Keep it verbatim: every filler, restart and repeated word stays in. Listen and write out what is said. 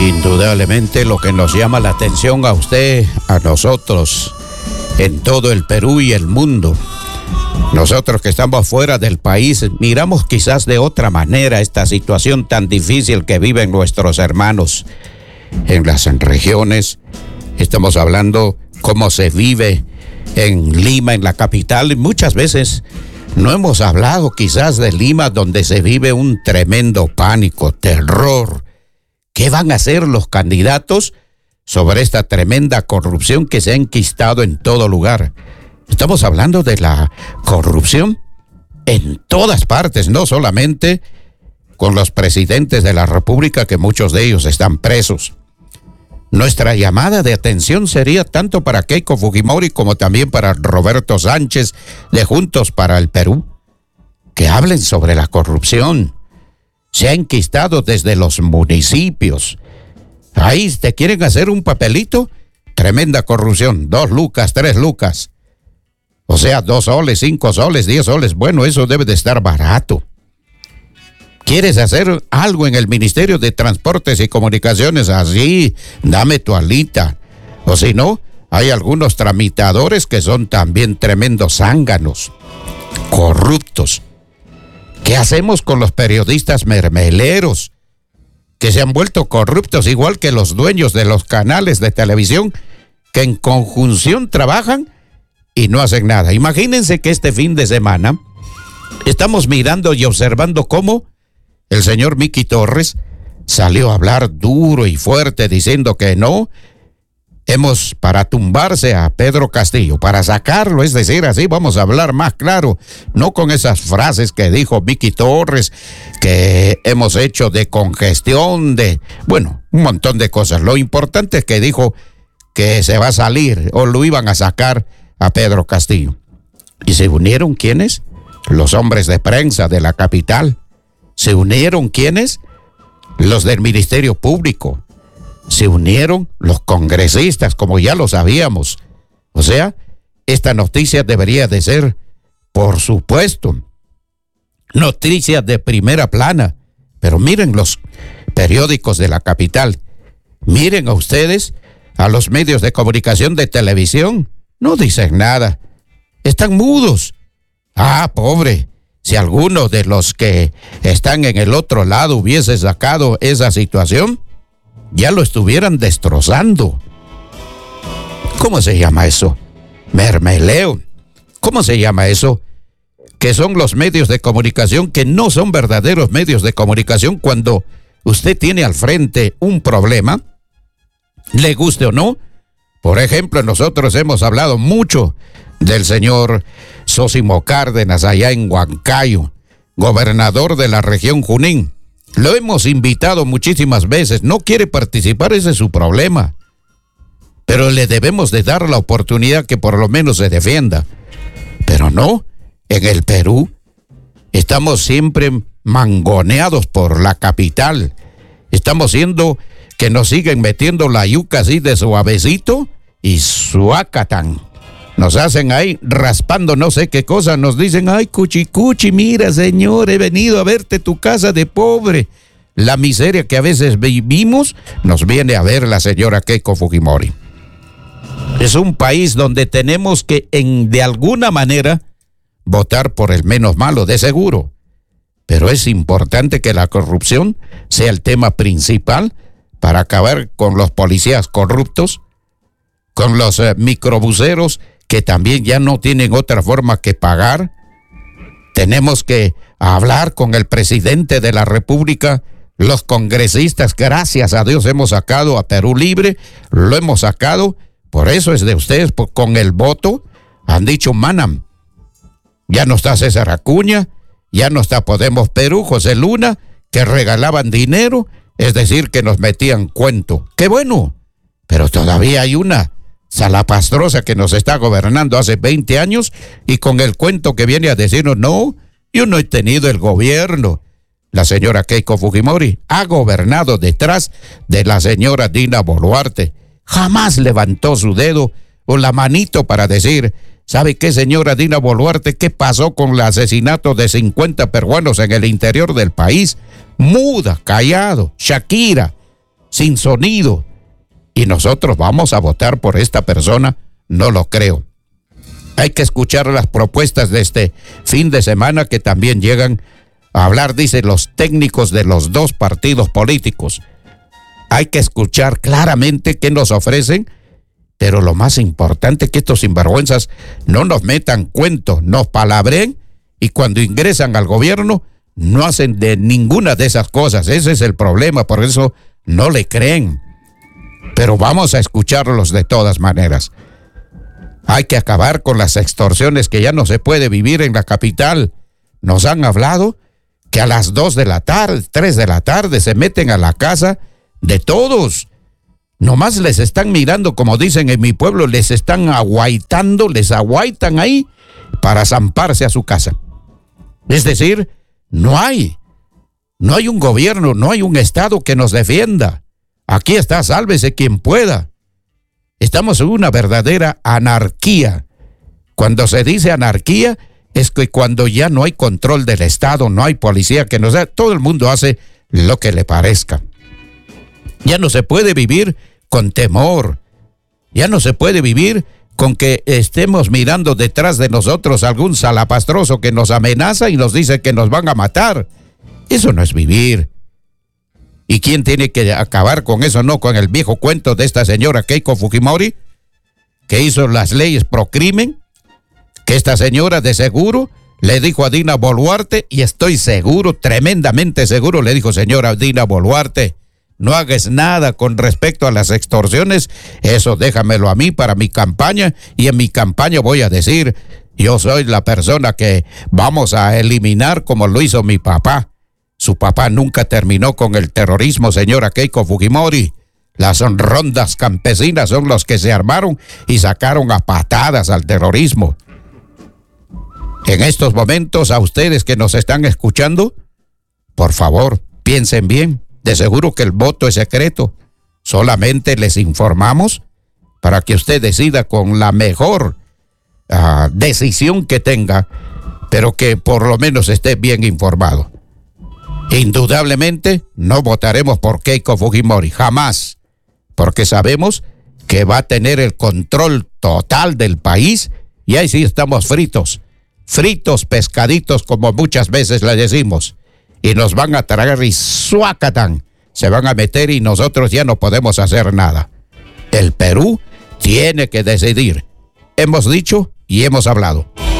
Indudablemente lo que nos llama la atención a usted, a nosotros, en todo el Perú y el mundo, nosotros que estamos fuera del país, miramos quizás de otra manera esta situación tan difícil que viven nuestros hermanos en las regiones. Estamos hablando cómo se vive en Lima, en la capital, y muchas veces no hemos hablado quizás de Lima, donde se vive un tremendo pánico, terror. ¿Qué van a hacer los candidatos sobre esta tremenda corrupción que se ha enquistado en todo lugar? Estamos hablando de la corrupción en todas partes, no solamente con los presidentes de la República, que muchos de ellos están presos. Nuestra llamada de atención sería tanto para Keiko Fujimori como también para Roberto Sánchez de Juntos para el Perú, que hablen sobre la corrupción. Se ha enquistado desde los municipios. Ahí te quieren hacer un papelito, tremenda corrupción, dos lucas, tres lucas. O sea, dos soles, cinco soles, diez soles. Bueno, eso debe de estar barato. ¿Quieres hacer algo en el Ministerio de Transportes y Comunicaciones? Así, dame tu alita. O si no, hay algunos tramitadores que son también tremendos zánganos, corruptos. ¿Qué hacemos con los periodistas mermeleros que se han vuelto corruptos, igual que los dueños de los canales de televisión, que en conjunción trabajan y no hacen nada? Imagínense que este fin de semana estamos mirando y observando cómo el señor Miki Torres salió a hablar duro y fuerte diciendo que no, hemos para tumbarse a Pedro Castillo, para sacarlo, es decir, así vamos a hablar más claro, no con esas frases que dijo Miki Torres, que hemos hecho de congestión, de, bueno, un montón de cosas. Lo importante es que dijo que se va a salir o lo iban a sacar a Pedro Castillo. ¿Y se unieron quiénes? Los hombres de prensa de la capital. ¿Se unieron quiénes? Los del Ministerio Público. Se unieron los congresistas, como ya lo sabíamos. O sea, esta noticia debería de ser, por supuesto, noticia de primera plana. Pero miren los periódicos de la capital. Miren a ustedes, a los medios de comunicación de televisión. No dicen nada. Están mudos. Ah, pobre. Si alguno de los que están en el otro lado hubiese sacado esa situación, ya lo estuvieran destrozando. ¿Cómo se llama eso? Mermeleo. ¿Cómo se llama eso? Que son los medios de comunicación que no son verdaderos medios de comunicación cuando usted tiene al frente un problema, le guste o no. Por ejemplo, nosotros hemos hablado mucho del señor Sósimo Cárdenas allá en Huancayo, gobernador de la región Junín. Lo hemos invitado muchísimas veces, no quiere participar, ese es su problema. Pero le debemos de dar la oportunidad que por lo menos se defienda. Pero no, en el Perú estamos siempre mangoneados por la capital. Estamos siendo que nos siguen metiendo la yuca así de suavecito y suacatán. Nos hacen ahí raspando no sé qué cosa, nos dicen, ay, cuchi, cuchi, mira, señor, he venido a verte tu casa de pobre. La miseria que a veces vivimos nos viene a ver la señora Keiko Fujimori. Es un país donde tenemos que, en, de alguna manera, votar por el menos malo, de seguro. Pero es importante que la corrupción sea el tema principal para acabar con los policías corruptos, con los eh, microbuseros que también ya no tienen otra forma que pagar. Tenemos que hablar con el presidente de la República, los congresistas, gracias a Dios hemos sacado a Perú Libre, lo hemos sacado, por eso es de ustedes, por, con el voto, han dicho, manam, ya no está César Acuña, ya no está Podemos Perú, José Luna, que regalaban dinero, es decir, que nos metían cuento. ¡Qué bueno! Pero todavía hay una salapastrosa que nos está gobernando hace veinte años y con el cuento que viene a decirnos, no, yo no he tenido el gobierno. La señora Keiko Fujimori ha gobernado detrás de la señora Dina Boluarte. Jamás levantó su dedo o la manito para decir, ¿sabe qué, señora Dina Boluarte? ¿Qué pasó con el asesinato de cincuenta peruanos en el interior del país? Muda, callado. Shakira, sin sonido. Y nosotros vamos a votar por esta persona, no lo creo. Hay que escuchar las propuestas de este fin de semana que también llegan a hablar, dicen los técnicos de los dos partidos políticos. Hay que escuchar claramente qué nos ofrecen, pero lo más importante es que estos sinvergüenzas no nos metan cuentos, nos palabren y cuando ingresan al gobierno no hacen de ninguna de esas cosas. Ese es el problema, por eso no le creen. Pero vamos a escucharlos de todas maneras. Hay que acabar con las extorsiones, que ya no se puede vivir en la capital. Nos han hablado que a las dos de la tarde, tres de la tarde se meten a la casa de todos. Nomás les están mirando, como dicen en mi pueblo, les están aguaitando, les aguaitan ahí para zamparse a su casa. Es decir, no hay, no hay un gobierno, no hay un Estado que nos defienda. Aquí está, sálvese quien pueda. Estamos en una verdadera anarquía. Cuando se dice anarquía, es que cuando ya no hay control del Estado, no hay policía que nos da, todo el mundo hace lo que le parezca. Ya no se puede vivir con temor. Ya no se puede vivir con que estemos mirando detrás de nosotros algún salapastroso que nos amenaza y nos dice que nos van a matar. Eso no es vivir. ¿Y quién tiene que acabar con eso? No con el viejo cuento de esta señora Keiko Fujimori, que hizo las leyes pro crimen, que esta señora de seguro le dijo a Dina Boluarte, y estoy seguro, tremendamente seguro, le dijo: señora Dina Boluarte, no hagas nada con respecto a las extorsiones, eso déjamelo a mí para mi campaña, y en mi campaña voy a decir, yo soy la persona que vamos a eliminar como lo hizo mi papá. Su papá nunca terminó con el terrorismo, señora Keiko Fujimori. Las rondas campesinas son los que se armaron y sacaron a patadas al terrorismo. En estos momentos, a ustedes que nos están escuchando, por favor, piensen bien. De seguro que el voto es secreto. Solamente les informamos para que usted decida con la mejor uh, decisión que tenga, pero que por lo menos esté bien informado. Indudablemente no votaremos por Keiko Fujimori, jamás, porque sabemos que va a tener el control total del país y ahí sí estamos fritos, fritos pescaditos como muchas veces le decimos, y nos van a tragar y suacatán, se van a meter y nosotros ya no podemos hacer nada. El Perú tiene que decidir. Hemos dicho y hemos hablado.